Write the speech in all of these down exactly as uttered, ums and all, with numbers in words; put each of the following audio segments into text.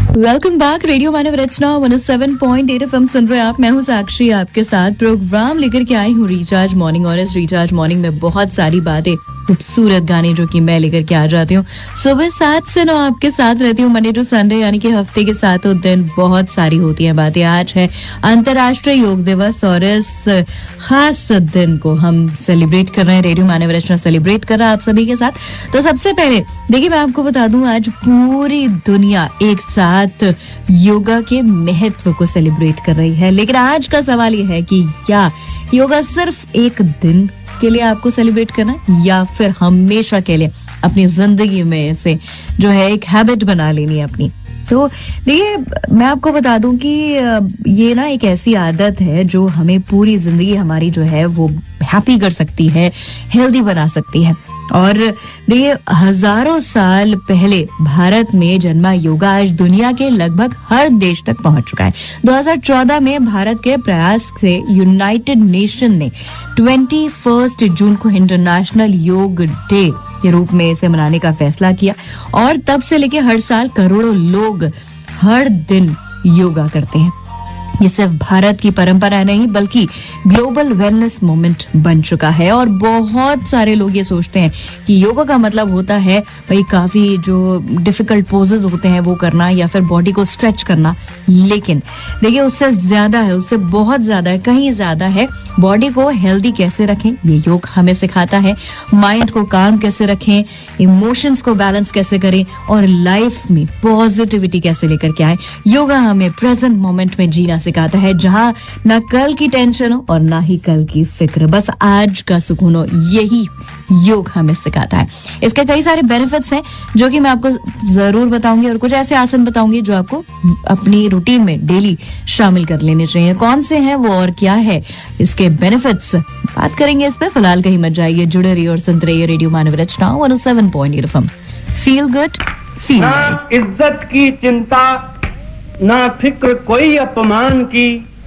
Welcome back. Radio मानव रचना one O seven point eight FM सुन रहे हैं आप। मैं हूं साक्षी, आपके साथ प्रोग्राम लेकर के आई हूं रिचार्ज मॉर्निंग। और इस रिचार्ज मॉर्निंग में बहुत सारी बातें, खूबसूरत गाने जो कि मैं लेकर के आ जाती हूँ। सुबह सात से नौ आपके साथ रहती हूँ, मंडे टू संडे, यानी कि हफ्ते के सातों दिन बहुत सारी होती हैं बातें। आज है अंतर्राष्ट्रीय योग दिवस और इस खास दिन को हम सेलिब्रेट कर रहे हैं। रेडियो मानव रचना सेलिब्रेट कर रहा है आप सभी के साथ। तो सबसे पहले देखिए, मैं आपको बता दूं, आज पूरी दुनिया एक साथ योगा के महत्व को सेलिब्रेट कर रही है। लेकिन आज का सवाल यह है कि क्या योगा सिर्फ एक दिन के लिए आपको सेलिब्रेट करना है या फिर हमेशा के लिए अपनी जिंदगी में इसे जो है एक हैबिट बना लेनी है अपनी। तो देखिए, मैं आपको बता दूं कि ये ना एक ऐसी आदत है जो हमें पूरी जिंदगी हमारी जो है वो हैप्पी कर सकती है, हेल्दी बना सकती है। और देखिए, हजारों साल पहले भारत में जन्मा योगा आज दुनिया के लगभग हर देश तक पहुंच चुका है। दो हज़ार चौदह में भारत के प्रयास से यूनाइटेड नेशन ने इक्कीस जून को इंटरनेशनल योग डे के रूप में इसे मनाने का फैसला किया और तब से लेके हर साल करोड़ों लोग हर दिन योगा करते हैं। ये सिर्फ भारत की परंपरा नहीं बल्कि ग्लोबल वेलनेस मूवमेंट बन चुका है। और बहुत सारे लोग ये सोचते हैं कि योगा का मतलब होता है भाई काफी जो डिफिकल्ट पोजेस होते हैं वो करना या फिर बॉडी को स्ट्रेच करना। लेकिन देखिए, उससे ज्यादा है, उससे बहुत ज्यादा है, कहीं ज्यादा है। बॉडी को हेल्दी कैसे रखें ये योग हमें सिखाता है। माइंड को काम कैसे रखें, इमोशंस को बैलेंस कैसे करें और लाइफ में पॉजिटिविटी कैसे लेकर के आए। योगा हमें प्रेजेंट मोमेंट में जीना सिखाता है, जहां ना कल की टेंशन हो और ना ही कल की फिक्र, बस आज का सुकून हो। यही योग हमें सिखाता है। इसके कई सारे बेनिफिट्स हैं जो कि मैं आपको जरूर बताऊंगी और कुछ ऐसे आसन बताऊंगी जो आपको अपनी रूटीन में डेली शामिल कर लेने चाहिए। कौन से हैं वो और क्या है इसके बेनिफिट्स, बात करेंगे इस पे। फिलहाल कहीं मत जाइए, जुड़े रहिए और सुनते रहिए रेडियो मानव रचना one O seven point eight FM. Feel good, feel ना इज्जत की चिंता, ना फिक्र कोई अपमान की,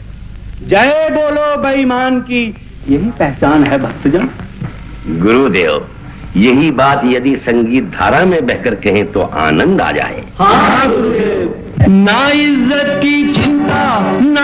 जय बोलो बेईमान की, यही पहचान है भक्तजन। गुरुदेव, यही बात यदि संगीत धारा में बहकर कहें तो आनंद आ जाए। हाँ गुरुदेव। ना इज्जत की चिंता, ना